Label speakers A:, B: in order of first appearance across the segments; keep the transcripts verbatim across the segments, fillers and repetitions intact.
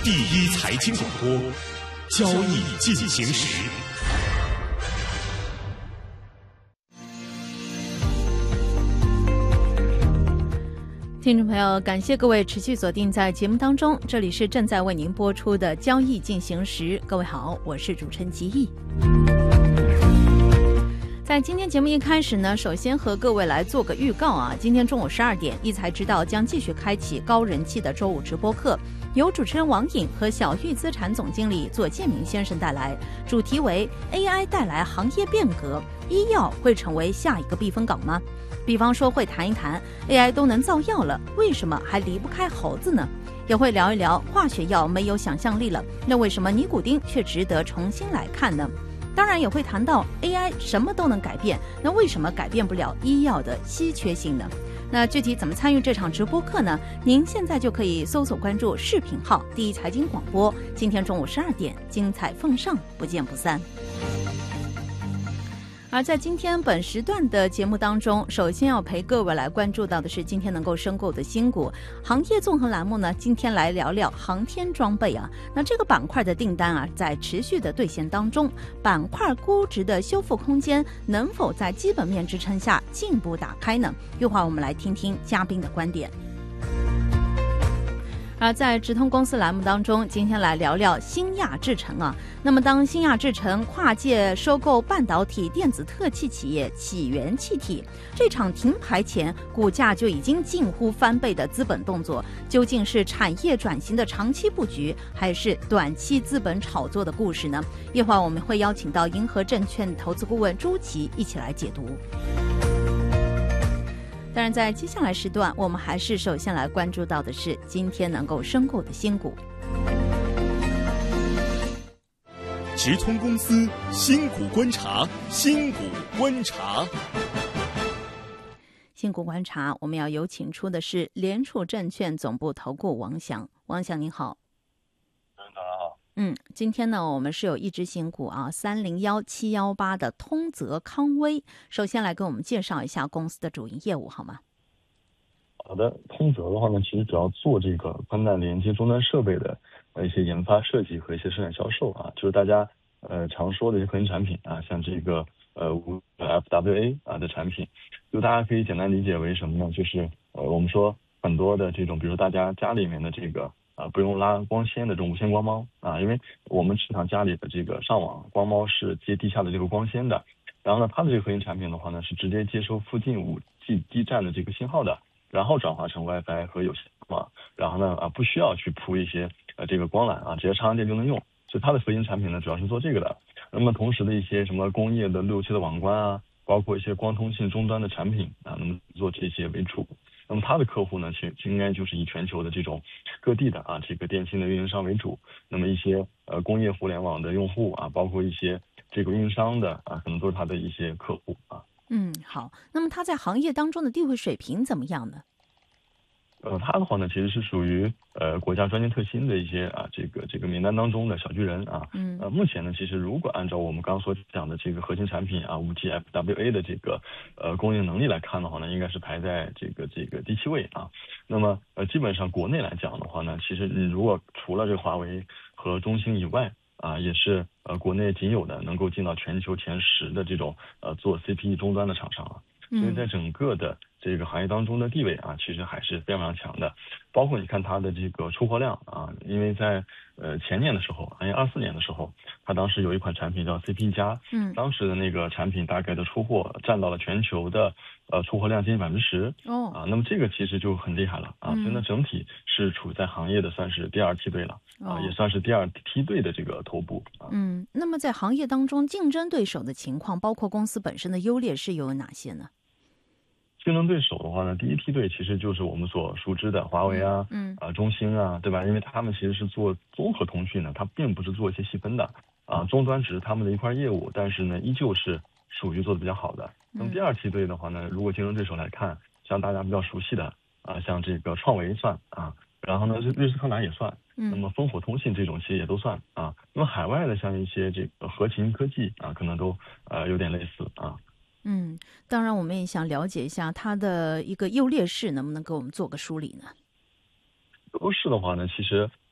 A: 第一财经广播，交易进行时。
B: 听众朋友，感谢各位持续锁定在节目当中，这里是正在为您播出的交易进行时。各位好，我是主持人吉毅。在今天节目一开始呢，首先和各位来做个预告啊，今天中午十二点，一财知道将继续开启高人气的周五直播课，由主持人王颖和小玉资产总经理左建明先生带来，主题为 A I 带来行业变革，医药会成为下一个避风港吗？比方说会谈一谈 A I 都能造药了，为什么还离不开猴子呢？也会聊一聊化学药没有想象力了，那为什么尼古丁却值得重新来看呢？当然也会谈到 A I 什么都能改变，那为什么改变不了医药的稀缺性呢？那具体怎么参与这场直播课呢？您现在就可以搜索关注视频号第一财经广播，今天中午十二点精彩奉上，不见不散。而在今天本时段的节目当中，首先要陪各位来关注到的是今天能够申购的新股行业纵横栏目呢，今天来聊聊航天装备啊。那这个板块的订单啊，在持续的兑现当中，板块估值的修复空间能否在基本面支撑下进一步打开呢？一会儿我们来听听嘉宾的观点。而在直通公司栏目当中，今天来聊聊新亚制程啊。那么当新亚制程跨界收购半导体电子特器企业起源气体，这场停牌前股价就已经近乎翻倍的资本动作，究竟是产业转型的长期布局，还是短期资本炒作的故事呢？一会儿我们会邀请到银河证券投资顾问朱琦一起来解读。当然在接下来时段，我们还是首先来关注到的是今天能够申购的新股。
A: 直通公司新股观察，新股观察。
B: 新股观察，我们要有请出的是联储证券总部投顾王翔。王翔您好。
C: 嗯，大家好。
B: 嗯，今天呢，我们是有一只新股啊，三零幺七幺八的通泽康威。首先来给我们介绍一下公司的主营业务好吗？
C: 好的，通泽的话呢，其实主要做这个宽带连接终端设备的呃一些研发设计和一些生产销售啊，就是大家呃常说的一些核心产品啊，像这个呃 F W A 啊的产品，就大家可以简单理解为什么呢？就是呃我们说很多的这种，比如大家家里面的这个。啊，不用拉光纤的这种无线光猫啊，因为我们市场家里的这个上网光猫是接地下的这个光纤的，然后呢，它的这个核心产品的话呢，是直接接收附近 五 G 基站的这个信号的，然后转化成 WiFi 和有线网，然后呢啊不需要去铺一些呃这个光缆啊，直接插上电就能用，所以它的核心产品呢主要是做这个的。那么同时的一些什么工业的路由器的网关啊，包括一些光通信终端的产品啊，那么做这些为主。那么它的客户呢，其实应该就是以全球的这种各地的啊，这个电信的运营商为主。那么一些呃工业互联网的用户啊，包括一些这个运营商的啊，可能都是它的一些客户啊。
B: 嗯，好。那么它在行业当中的地位水平怎么样呢？
C: 呃，它的话呢，其实是属于呃国家专业特新的一些啊这个这个名单当中的小巨人啊。
B: 嗯。
C: 呃，目前呢，其实如果按照我们刚刚所讲的这个核心产品啊 五 G F W A 的这个呃供应能力来看的话呢，应该是排在这个这个第七位啊。那么呃基本上国内来讲的话呢，其实你如果除了这个华为和中兴以外啊，也是呃国内仅有的能够进到全球前十的这种呃做 C P E 终端的厂商啊。所以在整个的这个行业当中的地位啊，其实还是非常强的。包括你看它的这个出货量啊，因为在呃前年的时候，二零二四年的时候，它当时有一款产品叫 C P 加，
B: 嗯，
C: 当时的那个产品大概的出货占到了全球的呃出货量接近百分之十，
B: 哦，
C: 啊，那么这个其实就很厉害了啊，
B: 嗯、
C: 所以呢整体是处在行业的算是第二梯队了、哦、啊，也算是第二梯队的这个头部啊。
B: 嗯，那么在行业当中竞争对手的情况，包括公司本身的优劣势又有哪些呢？
C: 竞争对手的话呢，第一梯队其实就是我们所熟知的华为啊，
B: 嗯
C: 啊中兴啊，对吧？因为他们其实是做综合通讯的，它并不是做一些细分的啊，终端只是他们的一块业务，但是呢，依旧是属于做的比较好的。那么第二梯队的话呢，如果竞争对手来看，像大家比较熟悉的啊，像这个创维算啊，然后呢瑞瑞士康达也算，那么烽火通信这种其实也都算啊。那么海外的像一些这个合勤科技啊，可能都呃有点类似啊。
B: 嗯，当然我们也想了解一下它的一个优劣势，能不能给我们做个梳理呢？
C: 优势的话呢，其实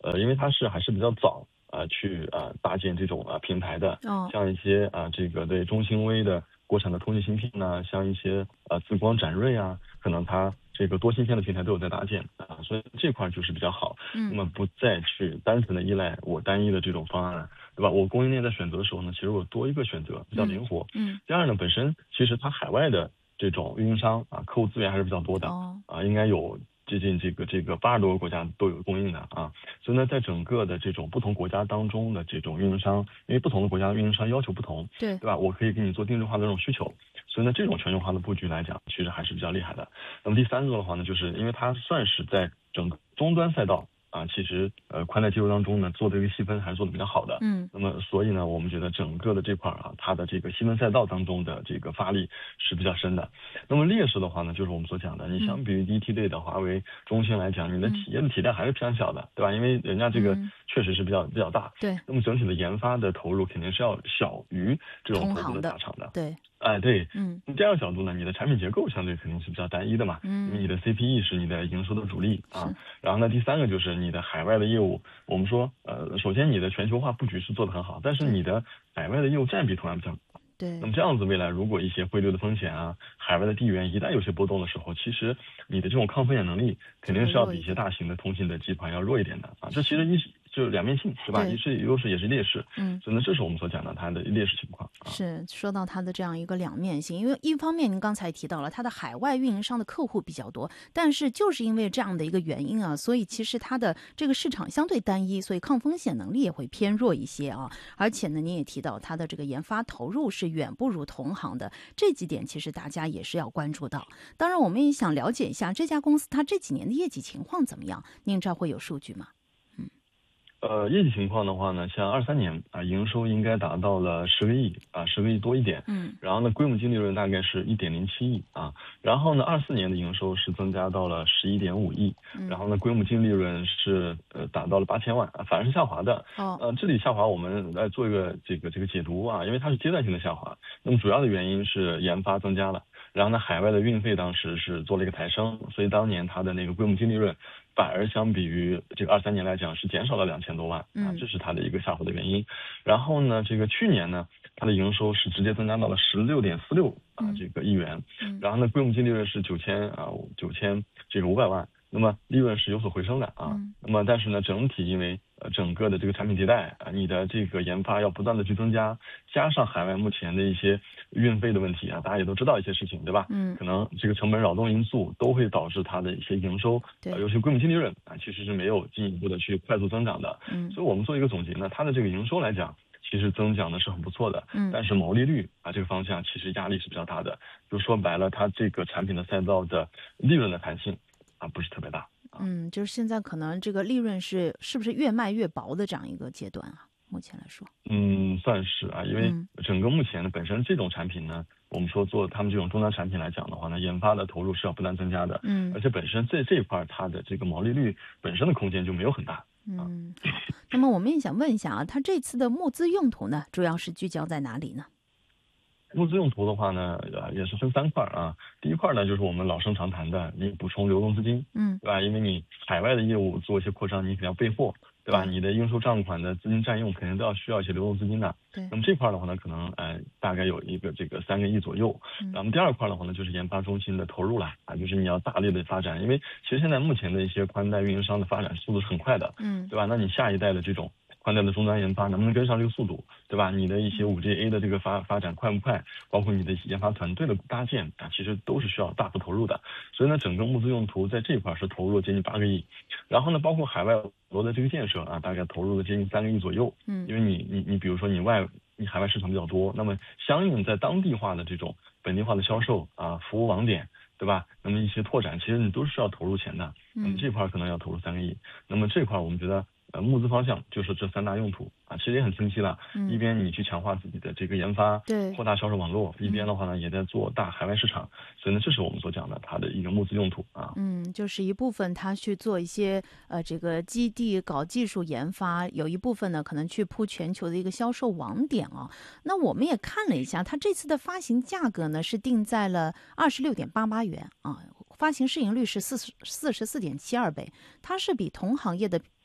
C: 呃，因为它是还是比较早啊、呃、去啊、呃、搭建这种啊、呃、平台的，
B: 哦，
C: 像一些啊、呃、这个对中兴微的国产的通信芯片呢，像一些呃紫光展锐啊，可能它这个多芯片的平台都有在搭建啊，所以这块就是比较好。
B: 嗯，
C: 那么不再去单纯的依赖我单一的这种方案，对吧？我供应链在选择的时候呢，其实我多一个选择，比较灵活。
B: 嗯，嗯
C: 第二呢，本身其实它海外的这种运营商啊，客户资源还是比较多的。
B: 哦，
C: 啊，应该有接近这个这个八十多个国家都有供应的啊，所以呢，在整个的这种不同国家当中的这种运营商，因为不同的国家的运营商要求不同，
B: 对
C: 对吧？我可以给你做定制化的这种需求，所以呢，这种全球化的布局来讲，其实还是比较厉害的。那么第三个的话呢，就是因为它算是在整个终端赛道啊，其实呃宽带技术当中呢做的一个细分还是做的比较好的。
B: 嗯，
C: 那么所以呢，我们觉得整个的这块啊，它的这个细分赛道当中的这个发力是比较深的。那么劣势的话呢，就是我们所讲的，你相比于第一梯队的华为、中兴来讲，你的企业的体量还是非常小的，对吧？因为人家这个确实是比较比较大。
B: 对。
C: 那么整体的研发的投入肯定是要小于这种头部的大厂的。
B: 对。
C: 哎，对，
B: 嗯，
C: 第二个角度呢，你的产品结构相对肯定是比较单一的嘛，
B: 嗯，
C: 因为你的 C P E 是你的营收的主力啊。然后呢，第三个就是你的海外的业务，我们说，呃，首先你的全球化布局是做得很好，但是你的海外的业务占比同样比较高。
B: 对。
C: 那么这样子，未来如果一些汇率的风险啊，海外的地缘一旦有些波动的时候，其实你的这种抗风险能力肯定是要比一些大型的通信的集团要弱一点的啊。这其实一就是两面性，是吧？一是优势，也是劣势。
B: 嗯，
C: 所以呢，这是我们所讲的它的劣势情况。啊、
B: 是说到它的这样一个两面性，因为一方面您刚才提到了它的海外运营商的客户比较多，但是就是因为这样的一个原因啊，所以其实它的这个市场相对单一，所以抗风险能力也会偏弱一些啊。而且呢，您也提到它的这个研发投入是远不如同行的，这几点其实大家也是要关注到。当然，我们也想了解一下这家公司它这几年的业绩情况怎么样？您这会有数据吗？
C: 呃，业绩情况的话呢，像二三年啊，营收应该达到了十个亿啊，十个亿多一点。
B: 嗯。
C: 然后呢，规模净利润大概是一点零七亿啊。然后呢，二四年的营收是增加到了十一点五亿。嗯。然后呢，规模净利润是呃达到了八千万啊，反而是下滑的。
B: 哦。
C: 呃，这里下滑我们来做一个这个这个解读啊，因为它是阶段性的下滑。那么主要的原因是研发增加了，然后呢，海外的运费当时是做了一个抬升，所以当年它的那个规模净利润反而相比于这个二三年来讲是减少了两千多万啊，这是它的一个下滑的原因。然后呢，这个去年呢，它的营收是直接增加到了十六点四六啊这个亿元，然后呢，规模净利润是九千啊九千这个五百万，那么利润是有所回升的啊。那么但是呢，整体因为呃整个的这个产品迭代啊，你的这个研发要不断的去增加，加上海外目前的一些运费的问题啊，大家也都知道一些事情，对吧？嗯，可能这个成本扰动因素都会导致它的一些营收，呃，尤其规模净利润啊，其实是没有进一步的去快速增长的。嗯，所以我们做一个总结呢，它的这个营收来讲，其实增长的是很不错的。嗯，但是毛利率啊这个方向其实压力是比较大的，就说白了，它这个产品的赛道的利润的弹性啊不是特别大。
B: 嗯，就是现在可能这个利润是是不是越卖越薄的这样一个阶段啊？目前来说，
C: 嗯，算是啊，因为整个目前呢，本身这种产品呢，我们说做他们这种终端产品来讲的话呢，研发的投入是要不断增加的，嗯，而且本身在这一块它的这个毛利率本身的空间就没有很大。
B: 嗯，好，那么我们也想问一下啊，它这次的募资用途呢，主要是聚焦在哪里呢？
C: 募资用途的话呢，呃，也是分三块啊。第一块呢，就是我们老生常谈的，你补充流动资金，嗯，对吧？因为你海外的业务做一些扩张，你肯定要备货，对吧？你的应收账款的资金占用肯定都要需要一些流动资金的。对。那么这块的话呢，可能呃大概有一个这个三个亿左右。嗯。那么第二块的话呢，就是研发中心的投入了啊，就是你要大力的发展，因为其实现在目前的一些宽带运营商的发展速度是很快的，嗯，对吧？那你下一代的这种宽带的终端研发能不能跟上这个速度，对吧？你的一些 五 G A 的这个发发展快不快，包括你的研发团队的搭建啊，其实都是需要大幅投入的。所以呢，整个募资用途在这一块是投入了接近八个亿，然后呢，包括海外罗的这个建设啊，大概投入了接近三个亿左右。嗯，因为你你你比如说你外你海外市场比较多，那么相应在当地化的这种本地化的销售啊，服务网点，对吧？那么一些拓展，其实你都是需要投入钱的。那么这块可能要投入三个亿。那么这块我们觉得。呃，募资方向就是这三大用途啊，其实也很清晰了。嗯，一边你去强化自己的这个研发，对，扩大销售网络；一边的话呢，也在做大海外市场。所以呢，这是我们所讲的它的一个募资用途啊。
B: 嗯，就是一部分它去做一些呃这个基地搞技术研发，有一部分呢可能去铺全球的一个销售网点啊。那我们也看了一下，它这次的发行价格呢是定在了二十六点八八元啊，发行市盈率是四四十四点七二倍，它是比同行业的。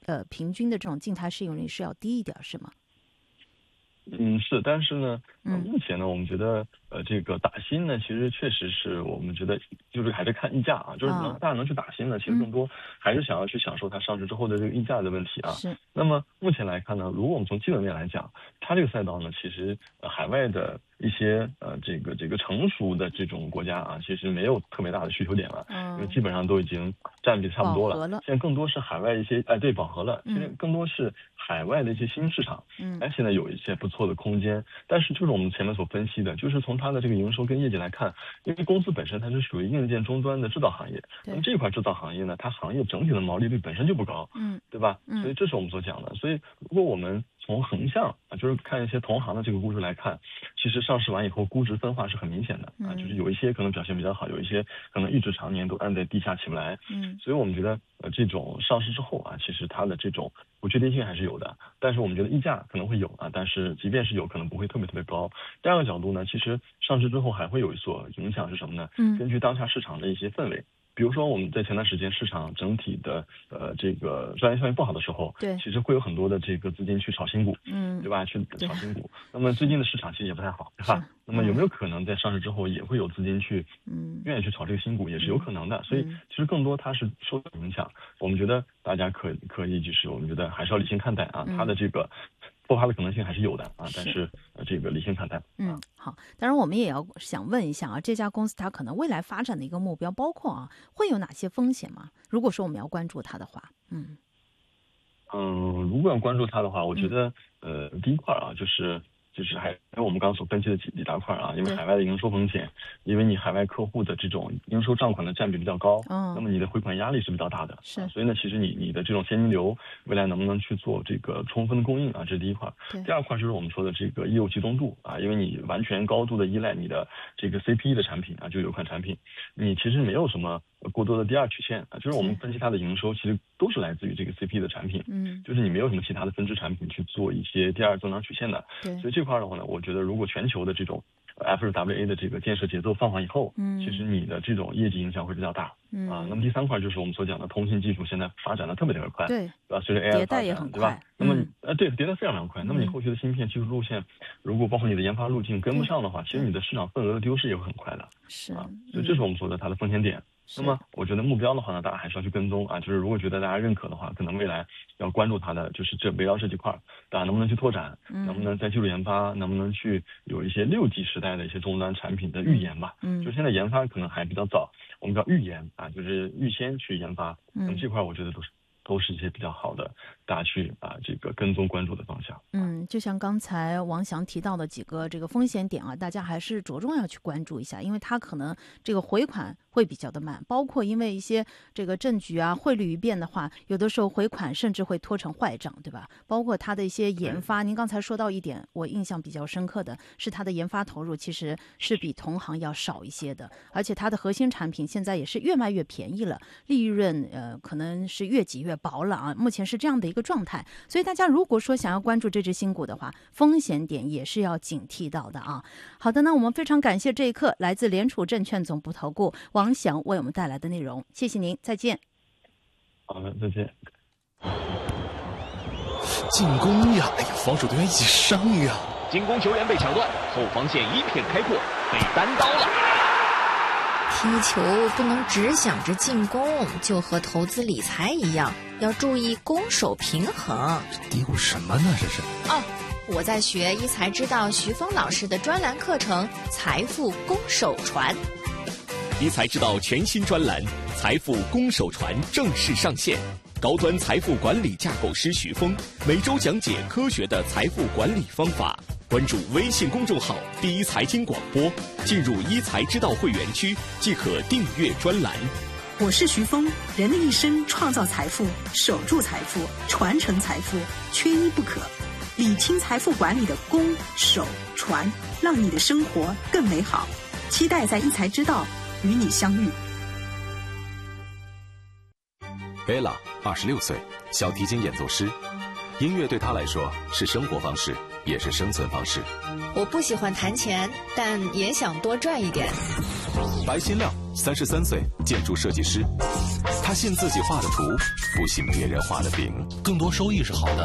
B: 呃平均的这种静态市盈率是要低一点，是吗？
C: 嗯，是，但是呢，呃，
B: 嗯
C: 目前呢，我们觉得，呃，这个打新呢，其实确实是我们觉得就是还是看溢价啊，就是能、
B: 啊
C: 大家能去打新呢，其实更多还是想要去享受它上市之后的这个溢价的问题啊。
B: 是。
C: 那么目前来看呢，如果我们从基本面来讲，它这个赛道呢，其实、呃、海外的一些呃这个这个成熟的这种国家啊，其实没有特别大的需求点了，
B: 嗯、
C: 因为基本上都已经占比差不多了。
B: 了
C: 现在更多是海外一些哎对饱和了，
B: 嗯、
C: 现在更多是海外的一些新市场，
B: 嗯，
C: 哎现在有一些不错的空间。但是就是我们前面所分析的，就是从它的这个营收跟业绩来看，因为公司本身它是属于硬件终端的制造行业，那么这块制造行业呢，它行业整体的毛利率本身就不高，
B: 嗯，
C: 对吧？
B: 嗯，
C: 所以这是我们所讲的。所以如果我们从横向啊，就是看一些同行的这个估值来看，其实上市完以后估值分化是很明显的啊，就是有一些可能表现比较好，有一些可能一直常年都按在地下起不来。
B: 嗯，
C: 所以我们觉得呃这种上市之后啊，其实它的这种不确定性还是有的，但是我们觉得溢价可能会有啊，但是即便是有，可能不会特别特别高。第二个角度呢，其实上市之后还会有所影响是什么呢？
B: 嗯，
C: 根据当下市场的一些氛围。比如说我们在前段时间市场整体的呃这个专业效应不好的时候，
B: 对，
C: 其实会有很多的这个资金去炒新股，
B: 嗯，
C: 对吧？去炒新股。那么最近的市场其实也不太好，对吧？那么有没有可能在上市之后也会有资金去，嗯，愿意去炒这个新股，也是有可能的。嗯、所以其实更多它是受到影响。我们觉得大家可可以就是我们觉得还是要理性看待啊，它的这个爆发的可能性还是有的啊，但是呃这个理性看待。
B: 嗯，好。当然我们也要想问一下啊，这家公司它可能未来发展的一个目标，包括啊会有哪些风险吗？如果说我们要关注它的话，嗯
C: 嗯，如果要关注它的话，我觉得、嗯、呃第一块啊就是。就是还有我们刚刚所分析的几几大块啊，因为海外的营收风险，因为你海外客户的这种应收账款的占比比较高，
B: 嗯，
C: 那么你的回款压力是比较大的，
B: 是，
C: 啊、所以呢，其实你你的这种现金流未来能不能去做这个充分的供应啊，这是第一块。第二块就是我们说的这个业务集中度啊，因为你完全高度的依赖你的这个 C P E 的产品啊，就有款产品，你其实没有什么过多的第二曲线啊，就是我们分析它的营收其实都是来自于这个 C P E 的产品，
B: 嗯，
C: 就是你没有什么其他的分支产品去做一些第二增长曲线的，
B: 对，
C: 所以这块的话呢，我觉得如果全球的这种 F W A 的这个建设节奏放缓以后，嗯，其实你的这种业绩影响会比较大，嗯啊。那么第三块就是我们所讲的通信技术现在发展的特别特别快，
B: 对，
C: 啊，随着 A I
B: 迭代也很
C: 快，对吧？那么
B: 嗯、
C: 呃，对，迭代非常非常快。那么你后续的芯片技术路线，如果包括你的研发路径跟不上的话，其实你的市场份额的丢失也会很快的，
B: 是
C: 啊。所以这是我们说的它的风险点。那么我觉得目标的话呢，大家还是要去跟踪啊，就是如果觉得大家认可的话，可能未来要关注它的就是这围绕这几块，大家能不能去拓展，
B: 嗯、
C: 能不能在技术研发，能不能去有一些六 G 时代的一些终端产品的预研吧。
B: 嗯，
C: 就现在研发可能还比较早，我们叫预研啊，就是预先去研发。嗯，那么这块我觉得都是。都是一些比较好的，大家去啊这个跟踪关注的方向。
B: 嗯，就像刚才王翔提到的几个这个风险点啊，大家还是着重要去关注一下，因为它可能这个回款会比较的慢，包括因为一些这个政局啊、汇率一变的话，有的时候回款甚至会拖成坏账，对吧？包括它的一些研发，您刚才说到一点，我印象比较深刻的是它的研发投入其实是比同行要少一些的，而且它的核心产品现在也是越卖越便宜了，利润呃可能是越挤越薄了啊，目前是这样的一个状态，所以大家如果说想要关注这只新股的话，风险点也是要警惕到的啊。好的，那我们非常感谢这一刻来自联储证券总部投顾王翔为我们带来的内容，谢谢您，再见。
C: 好的，再见。
A: 进攻呀！哎呀，防守队员一起上呀！
D: 进攻球员被抢断，后防线一片开阔，被单刀了。
E: 踢球不能只想着进攻，就和投资理财一样，要注意攻守平衡。
A: 嘀咕什么呢？这是
E: 哦，我在学一才知道徐峰老师的专栏课程《财富攻守传》。
A: 一才知道全新专栏《财富攻守传》正式上线，高端财富管理架构师徐峰每周讲解科学的财富管理方法。关注微信公众号“第一财经广播”，进入一财知道会员区即可订阅专栏。
F: 我是徐峰，人的一生创造财富、守住财富、传承财富，缺一不可。理清财富管理的攻、守、传，让你的生活更美好。期待在一财知道与你相遇。
G: 贝拉二十六岁，小提琴演奏师。音乐对他来说是生活方式，也是生存方式。
E: 我不喜欢弹钱，但也想多赚一点。
G: 白新亮，三十三岁，建筑设计师。 他信自己画的图，不信别人画的饼。
H: 更多收益是好的，